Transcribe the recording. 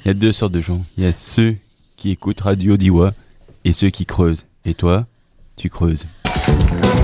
Il y a deux sortes de gens. Il y a ceux qui écoutent Radio Diwa et ceux qui creusent. Et toi, tu creuses.